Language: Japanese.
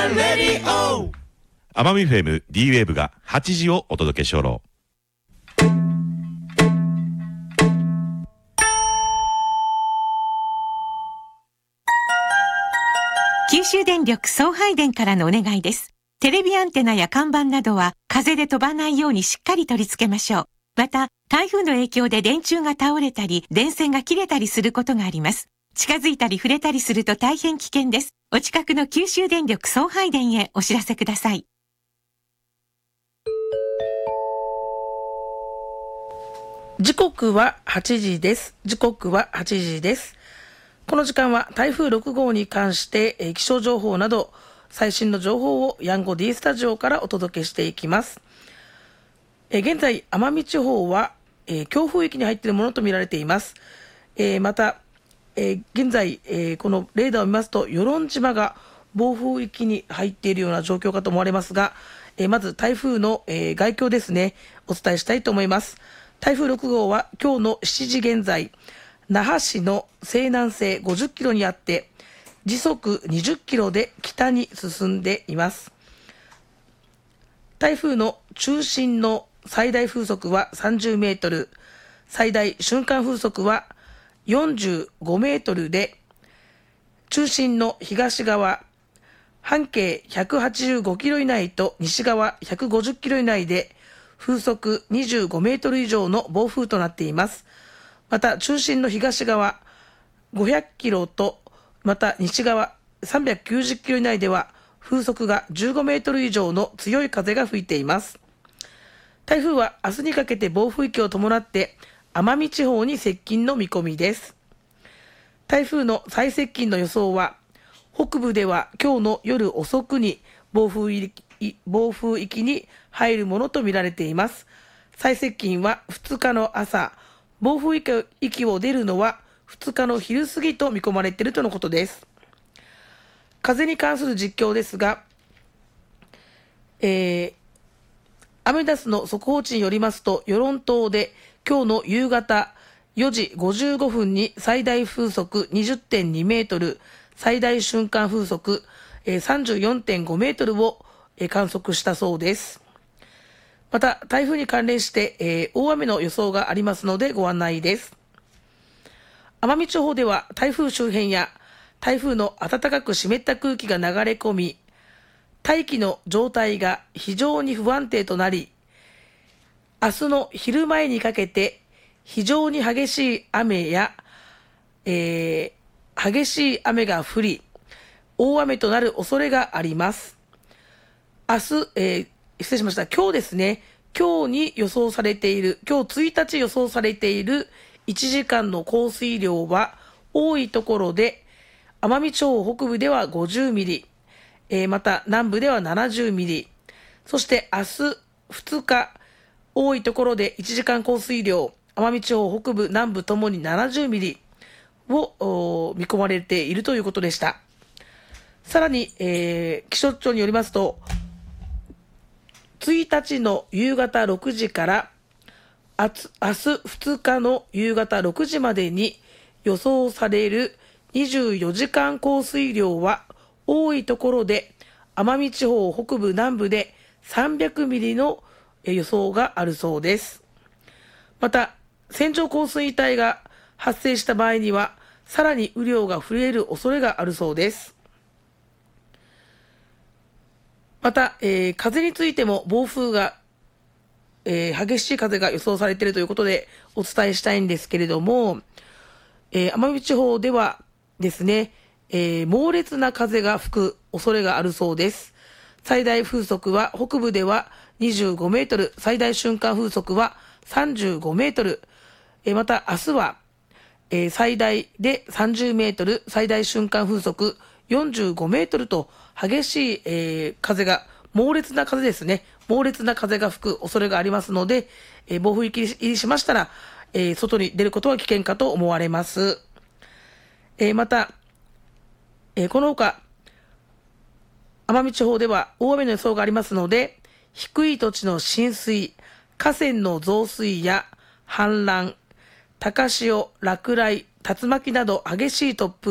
レディオ奄美フェム D ウェーブが8時をお届けしよろう。 九州電力送配電からのお願いです。テレビアンテナや看板などは風で飛ばないようにしっかり取り付けましょう。また、台風の影響で電柱が倒れたり、電線が切れたりすることがあります。近づいたり触れたりすると大変危険です。お近くの九州電力送配電へお知らせください。 時刻は8時です。この時間は台風6号に関して気象情報など最新の情報をヤンゴ D スタジオからお届けしていきます。現在奄美地方は強風域に入っているものとみられています。また現在このレーダーを見ますと与論島が暴風域に入っているような状況かと思われますが、まず台風の概況ですね、お伝えしたいと思います。台風6号は今日の7時現在那覇市の西南西50キロにあって時速20キロで北に進んでいます。台風の中心の最大風速は30メートル、最大瞬間風速は45メートルで、中心の東側半径185キロ以内と西側150キロ以内で風速25メートル以上の暴風となっています。また中心の東側500キロとまた西側390キロ以内では風速が15メートル以上の強い風が吹いています。台風は明日にかけて暴風域を伴って奄美地方に接近の見込みです。台風の最接近の予想は北部では今日の夜遅くに暴風域に入るものとみられています。最接近は2日の朝、暴風域を出るのは2日の昼過ぎと見込まれているとのことです。風に関する実況ですが、アメダスの速報値によりますと、与論島で今日の夕方4時55分に最大風速 20.2 メートル、最大瞬間風速 34.5 メートルを観測したそうです。また台風に関連して、大雨の予想がありますのでご案内です。奄美地方では台風周辺や台風の暖かく湿った空気が流れ込み、大気の状態が非常に不安定となり、明日の昼前にかけて非常に激しい雨や、激しい雨が降り、大雨となる恐れがあります。明日、今日ですね、今日1日予想されている1時間の降水量は多いところで奄美地方北部では50ミリ、また南部では70ミリ、そして明日2日多いところで1時間降水量奄美地方北部南部ともに70ミリを見込まれているということでした。さらに、気象庁によりますと1日の夕方6時から明日2日の夕方6時までに予想される24時間降水量は多いところで奄美地方北部南部で300ミリの予想があるそうです。また線状降水帯が発生した場合にはさらに雨量が増える恐れがあるそうです。また、風についても暴風が、激しい風が予想されているということでお伝えしたいんですけれども、奄美地方ではですね、猛烈な風が吹く恐れがあるそうです。最大風速は北部では25メートル、最大瞬間風速は35メートル、また明日は、最大で30メートル、最大瞬間風速45メートルと激しい、風が猛烈な風ですね、猛烈な風が吹く恐れがありますので、暴風域入りしましたら、外に出ることは危険かと思われます。また、このほか奄美地方では大雨の予想がありますので、低い土地の浸水、河川の増水や氾濫、高潮、落雷、竜巻など激しい突風